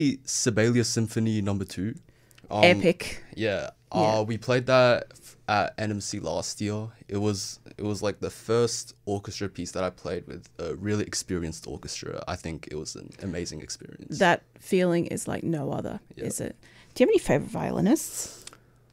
Sibelius Symphony Number 2. Epic. Yeah. Yeah. We played that at NMC last year. It was like the first orchestra piece that I played with a really experienced orchestra. I think it was an amazing experience. That feeling is like no other, Yeah. is it? Do you have any favorite violinists?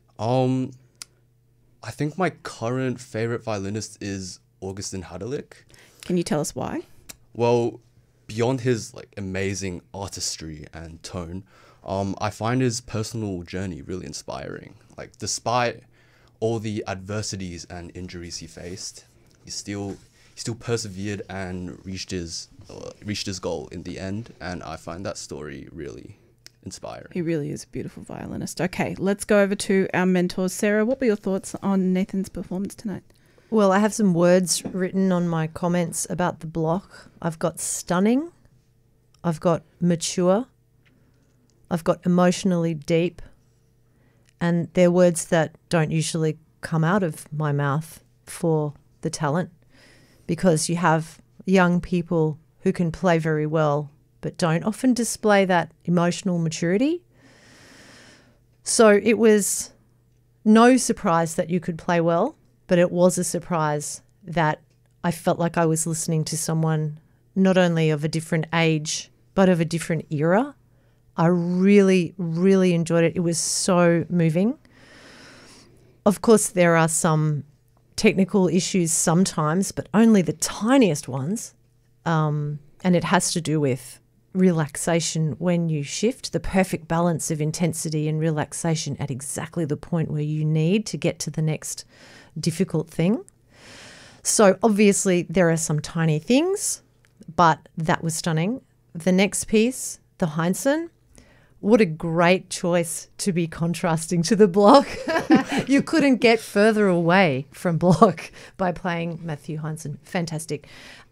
I think my current favorite violinist is Augustin Hadelich. Can you tell us why? Well, beyond his like amazing artistry and tone, I find his personal journey really inspiring. Like, despite all the adversities and injuries he faced, he still persevered and reached his goal in the end. And I find that story really inspiring. He really is a beautiful violinist. Okay, let's go over to our mentors. Sarah, what were your thoughts on Nathan's performance tonight? Well, I have some words written on my comments about the block. I've got stunning. I've got mature. I've got emotionally deep. And they're words that don't usually come out of my mouth for the talent, because you have young people who can play very well but don't often display that emotional maturity. So it was no surprise that you could play well, but it was a surprise that I felt like I was listening to someone not only of a different age, but of a different era. I really, really enjoyed it. It was so moving. Of course, there are some technical issues sometimes, but only the tiniest ones. And it has to do with relaxation when you shift, the perfect balance of intensity and relaxation at exactly the point where you need to get to the next difficult thing. So obviously there are some tiny things, but that was stunning. The next piece, the Heinzen, what a great choice to be contrasting to the block. You couldn't get further away from block by playing Matthew Heinzen. Fantastic.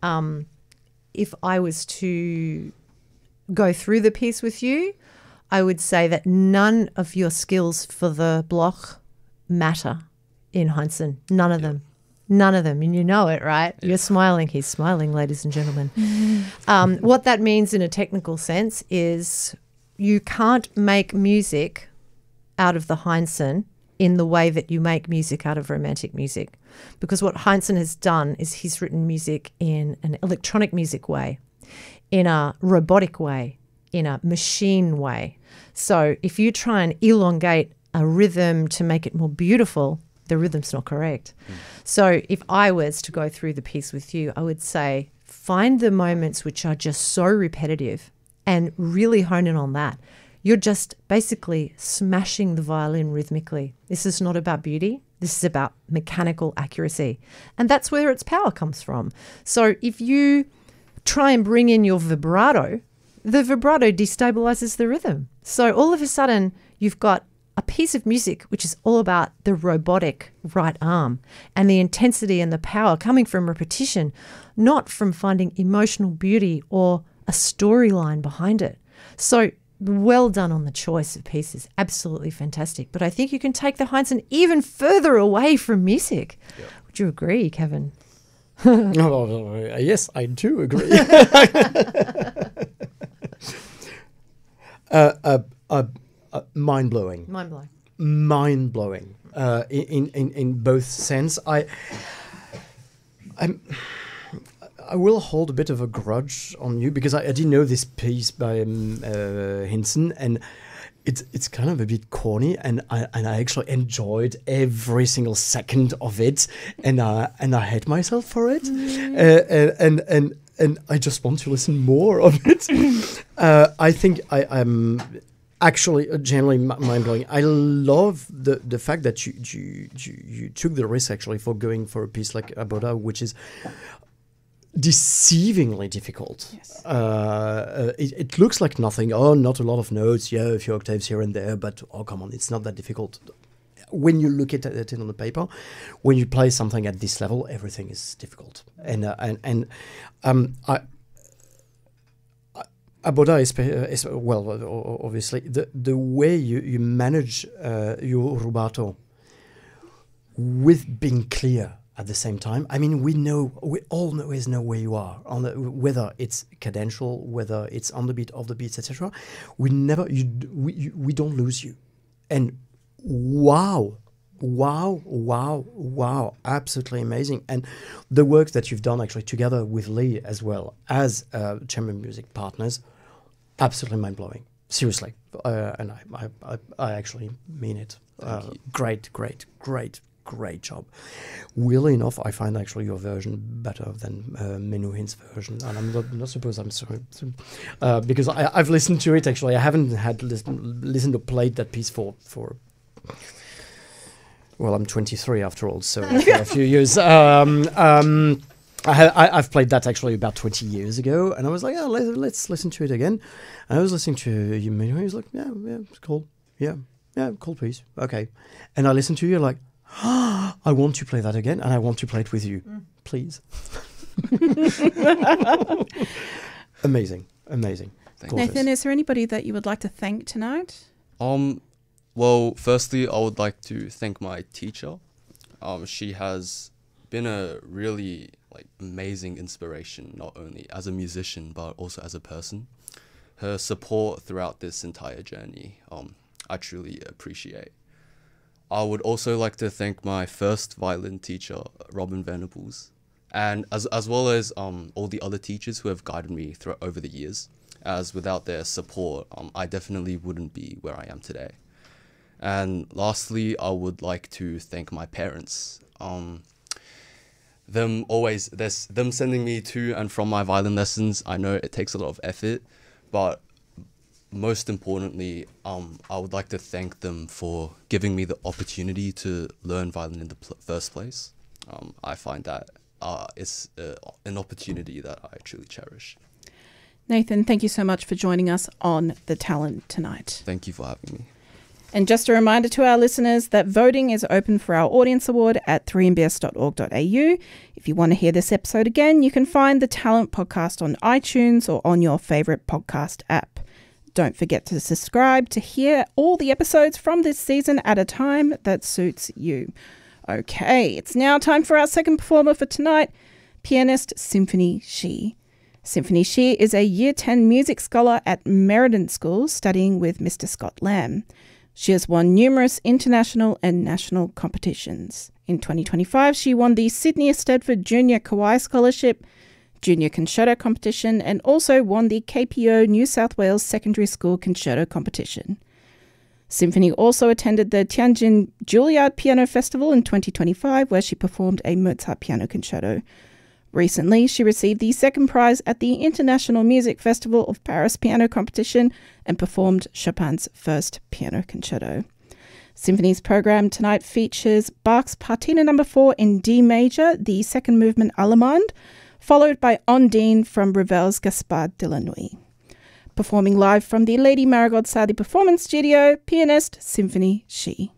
If I was to go through the piece with you, I would say that none of your skills for the block matter in Heinzen. None of them. None of them. And you know it, right? Yeah. You're smiling. He's smiling, ladies and gentlemen. What that means in a technical sense is you can't make music out of the Heinzen in the way that you make music out of romantic music. Because what Heinzen has done is he's written music in an electronic music way, in a robotic way, in a machine way. So if you try and elongate a rhythm to make it more beautiful, the rhythm's not correct. So if I was to go through the piece with you, I would say find the moments which are just so repetitive and really hone in on that. You're just basically smashing the violin rhythmically. This is not about beauty. This is about mechanical accuracy. And that's where its power comes from. So if you try and bring in your vibrato, the vibrato destabilizes the rhythm. So all of a sudden, you've got a piece of music which is all about the robotic right arm and the intensity and the power coming from repetition, not from finding emotional beauty or a storyline behind it. So well done on the choice of pieces. Absolutely fantastic. But I think you can take the Heinzen even further away from music. Yep. Would you agree, Kevin? Yes, I do agree. Mind-blowing. Mind-blowing. Mind-blowing. In both sense. I will hold a bit of a grudge on you because I didn't know this piece by Heinzen, and it's kind of a bit corny, and I actually enjoyed every single second of it, and I hate myself for it, and I just want to listen more of it. I think I'm actually generally mind-blowing. I love the fact that you took the risk actually for going for a piece like Aboda, which is deceivingly difficult. Yes. It looks like nothing. Oh, not a lot of notes. Yeah, a few octaves here and there, but oh, come on, it's not that difficult. When you look at it on the paper, when you play something at this level, everything is difficult. Aboda is well, obviously the way you manage your rubato with being clear at the same time. I mean, we always know where you are, whether it's cadential, whether it's on the beat, off the beats, etc. We don't lose you. And wow, absolutely amazing. And the work that you've done actually together with Lee as well as chamber music partners, absolutely mind-blowing. Seriously. And I actually mean it. Great job. Weirdly enough, I find actually your version better than Menuhin's version, and I'm not supposed. I'm sorry, because I've listened to it. Actually, I haven't had listened or played that piece for. Well, I'm 23 after all, so for a few years. I've played that actually about 20 years ago, and I was like, let's listen to it again. And I was listening to you, Menuhin. He was like, yeah, it's cool. Yeah, cool piece. Okay, and I listened to you like. I want to play that again, and I want to play it with you, please. Amazing. Nathan, is there anybody that you would like to thank tonight? Well, firstly, I would like to thank my teacher. She has been a really amazing inspiration, not only as a musician but also as a person. Her support throughout this entire journey, I truly appreciate. I would also like to thank my first violin teacher, Robin Venables, and as well as all the other teachers who have guided me over the years, as without their support, I definitely wouldn't be where I am today. And lastly, I would like to thank my parents. Them sending me to and from my violin lessons. I know it takes a lot of effort, but most importantly, I would like to thank them for giving me the opportunity to learn violin in the first place. I find that it's an opportunity that I truly cherish. Nathan, thank you so much for joining us on The Talent tonight. Thank you for having me. And just a reminder to our listeners that voting is open for our Audience Award at 3mbs.org.au. If you want to hear this episode again, you can find The Talent podcast on iTunes or on your favourite podcast app. Don't forget to subscribe to hear all the episodes from this season at a time that suits you. Okay, it's now time for our second performer for tonight, pianist Symphony Shi. Symphony Shi is a Year 10 music scholar at Meriden School studying with Mr. Scott Lamb. She has won numerous international and national competitions. In 2025, she won the Sydney Eisteddfod Junior Kawai Scholarship, Junior Concerto Competition, and also won the KPO New South Wales Secondary School Concerto Competition. Symphony also attended the Tianjin Juilliard Piano Festival in 2025, where she performed a Mozart piano concerto. Recently, she received the second prize at the International Music Festival of Paris Piano Competition and performed Chopin's first piano concerto. Symphony's program tonight features Bach's Partina No. 4 in D major, the second movement Allemande, followed by Ondine from Ravel's Gaspard de la Nuit. Performing live from the Lady Marigold Sadi Performance Studio, pianist Symphony Shi.